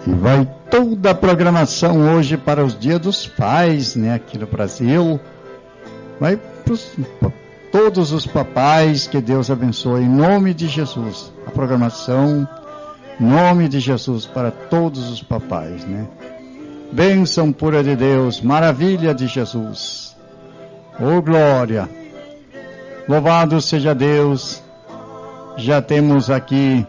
E vai toda a programação hoje para os Dias dos Pais, né, aqui no Brasil. Vai para todos os papais, que Deus abençoe, em nome de Jesus. A programação, em nome de Jesus, para todos os papais, né. Bênção pura de Deus, maravilha de Jesus. Oh, glória! Louvado seja Deus. Já temos aqui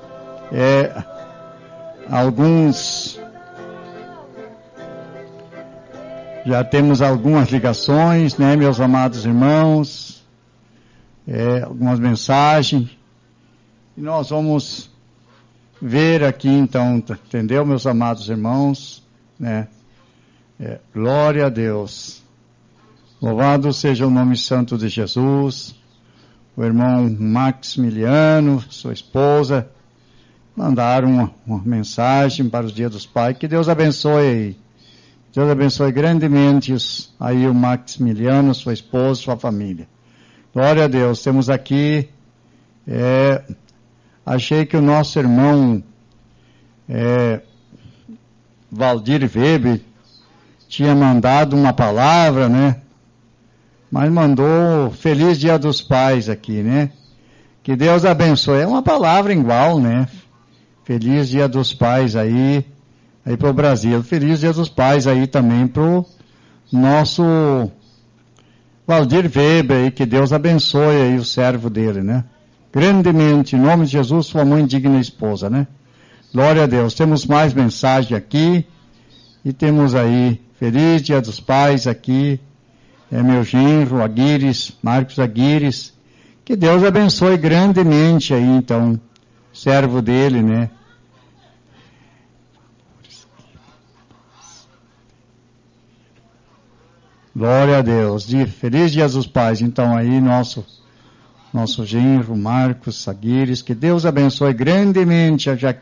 algumas ligações, né, meus amados irmãos, algumas mensagens, e nós vamos ver aqui então, entendeu, meus amados irmãos, né, glória a Deus, louvado seja o nome santo de Jesus. O irmão Maximiliano, sua esposa, mandaram uma mensagem para os Dias dos Pais. Que Deus abençoe aí. Deus abençoe grandemente aí o Maximiliano, sua esposa, sua família. Glória a Deus. Temos aqui, achei que o nosso irmão Valdir Weber tinha mandado uma palavra, né? Mas mandou Feliz Dia dos Pais aqui, né? Que Deus abençoe. É uma palavra igual, né? Feliz Dia dos Pais aí para o Brasil. Feliz Dia dos Pais aí também para o nosso Valdir Weber aí, que Deus abençoe aí o servo dele, né? Grandemente, em nome de Jesus, sua mãe digna esposa, né? Glória a Deus. Temos mais mensagem aqui e temos aí Feliz Dia dos Pais aqui. Meu genro, Aguires, Marcos Aguires, que Deus abençoe grandemente aí, então, servo dele, né? Glória a Deus. Feliz Dia dos Pais, então, aí, nosso genro, Marcos Aguires, que Deus abençoe grandemente a Jaqueline.